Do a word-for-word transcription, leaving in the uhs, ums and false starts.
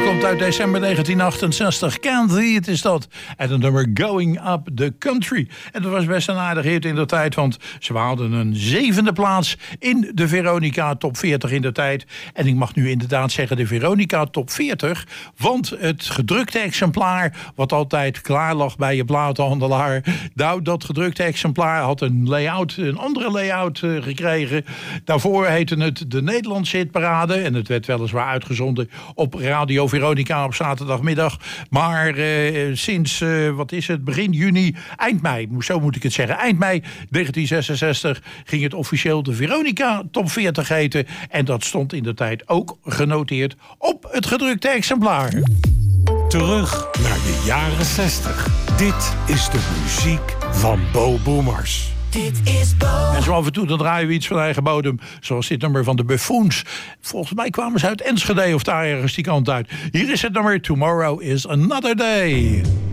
komt uit december negentien achtenzestig. Candy, het is dat. En het nummer Going Up the Country. En dat was best een aardig hit in de tijd, want ze haalden een zevende plaats in de Veronica Top veertig in de tijd. En ik mag nu inderdaad zeggen de Veronica Top veertig, want het gedrukte exemplaar, wat altijd klaar lag bij je platenhandelaar, nou, dat gedrukte exemplaar had een layout, een andere layout uh, gekregen. Daarvoor heette het de Nederlandse hitparade en het werd weliswaar uitgezonden op Radio Veronica op zaterdagmiddag. Maar uh, sinds, uh, wat is het, begin juni, eind mei, zo moet ik het zeggen, eind mei negentien zesenzestig ging het officieel de Veronica Top veertig heten. En dat stond in de tijd ook genoteerd op het gedrukte exemplaar. Terug naar de jaren zestig. Dit is de muziek van Bo Boomers. Dit is Bo. En zo af en toe dan draaien we iets van eigen bodem. Zoals dit nummer van de Buffoons. Volgens mij kwamen ze uit Enschede of daar ergens die kant uit. Hier is het nummer Tomorrow is Another Day.